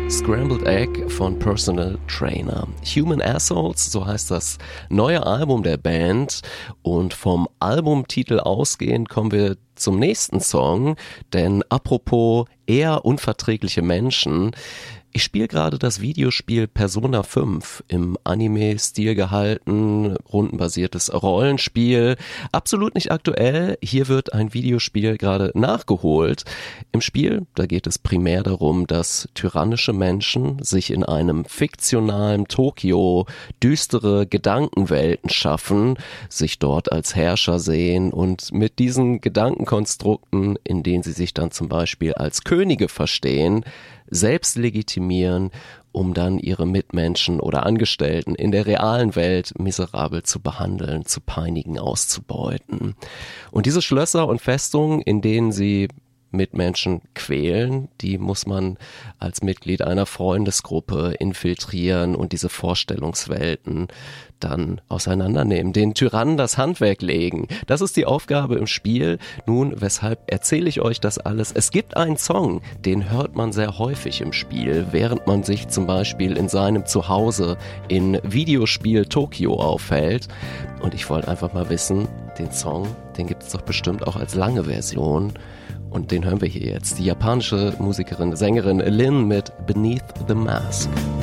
Scrambled Egg von Personal Trainer. Human Assholes, so heißt das neue Album der Band. Und vom Albumtitel ausgehend kommen wir zum nächsten Song, denn apropos eher unverträgliche Menschen, ich spiele gerade das Videospiel Persona 5 im Anime-Stil gehalten, rundenbasiertes Rollenspiel, absolut nicht aktuell. Hier wird ein Videospiel gerade nachgeholt. Im Spiel, da geht es primär darum, dass tyrannische Menschen sich in einem fiktionalen Tokio düstere Gedankenwelten schaffen, sich dort als Herrscher sehen und mit diesen Gedankenkonstrukten, in denen sie sich dann zum Beispiel als Könige verstehen, selbst legitimieren, um dann ihre Mitmenschen oder Angestellten in der realen Welt miserabel zu behandeln, zu peinigen, auszubeuten. Und diese Schlösser und Festungen, in denen sie Mitmenschen quälen, die muss man als Mitglied einer Freundesgruppe infiltrieren und diese Vorstellungswelten dann auseinandernehmen, den Tyrannen das Handwerk legen. Das ist die Aufgabe im Spiel. Nun, weshalb erzähle ich euch das alles? Es gibt einen Song, den hört man sehr häufig im Spiel, während man sich zum Beispiel in seinem Zuhause in Videospiel Tokio aufhält. Und ich wollte einfach mal wissen, den Song, den gibt es doch bestimmt auch als lange Version. Und den hören wir hier jetzt. Die japanische Musikerin, Sängerin Lin mit Beneath the Mask.